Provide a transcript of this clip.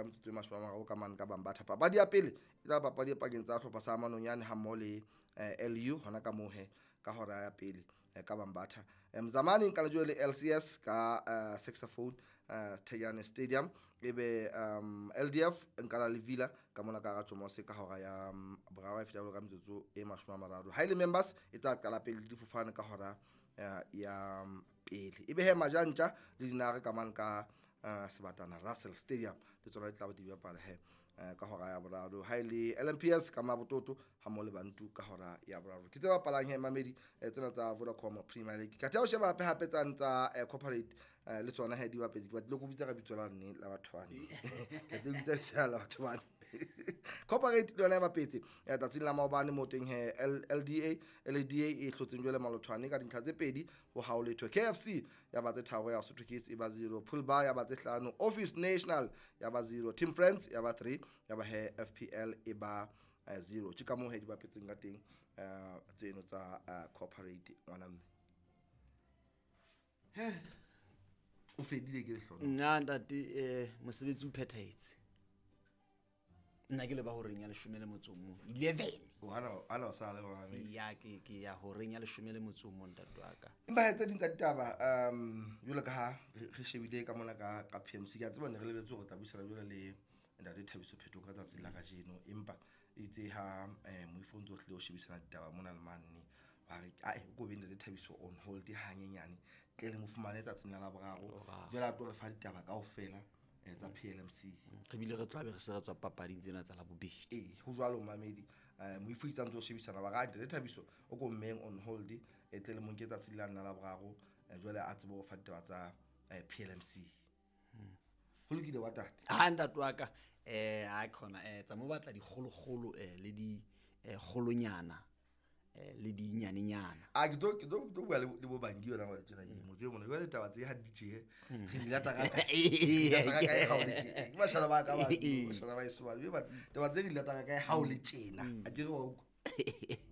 metsotso e 30 ka mane ka Bambatha. Papadi ya pele e tla papadi e pakeng tsa hlopha sa Manonyane hammoho le LU hona ka mohe ka hora ya pele ka Bambatha. Mzamani nkala jwele LCS ka saxophone Tejane Stadium, ebe LDF nkala le Villa ka mona ka Ratshomose ka hora ya boraro e fetang ka metsotso e 30. Highly members e tla qala pele difofane ka hora ya pele. Ebe he Majantja le Dinare ka mane ka Sebatana Russell Stadium le tsona di tla ba di bapala he ka hora ya boraro. Highly LMPS ka Mabototo ha mo le Bantu ka hora ya boraro. Ke tse bapalang he mamedi tsena tsa Vodacom Premier League. Ka tla o sheba hape tsa corporate le tsona he di bapedi ba tlilo go bitsa ka bitso la nne la batho bane ka tle bitsa tsala batho bane corporate le yona ba petse tsatsing la maobane mo teng he LDA e hlotseng jwale Malotwane ka dintlha tse pedi ho haoletho. KFC ya ba tse tharo ya Sotho Kids e ba 0, Pool Bar ya ba tse 5, Office National ya ba 0, Team Friends ya ba 3, ya ba he FPL e ba 0. Ke ka mo he di ba petseng ka teng tseno tsa corporate ngwana mme o fedile ke le hlona nna ntate mosebetsi o phethahetse nna ke le ba horeng ya 11 ana o sa le ba mme ya ke ya horeng ya 11 ntate wa ka empa hetsa dintsa ditaba jole ka ha re shebile ka mona ka PMC ke a tseba ne re lebetse go tabusela jole le ntate Thabiso Phetho ka tsatsing la kajeno empa itse ha moifonzo hle o shebisana ditaba mona le manne ba re go be ntate Thabiso on hold hanyenyane tle le mofumane tsatsing la boraro jole a tlo re fa ditaba kaofela tsa PLMC re bile re tlabe re se re tswa papading tsena tsa la bobedi ho jwalo mamedi moifo itsa ntse o shebisana ba ga ntate Thabiso o go mmeng on hold tle le monketsa tsatsing la nna la boraro jole a tsebo go fa ditaba tsa PLMC ho lokile wa tate ntate wa ka ha khona tsa mo batla dikgologolo le di kgolonyana le di nyanenyana ke do bua le bo bangi yona wa tsena mo je mona jwale taba tse ha DJ re di lata ka ka ha o le tjena ba shala ba ka ba shala ba iso ba taba tse di lata ka ha o le tjena a ke re wa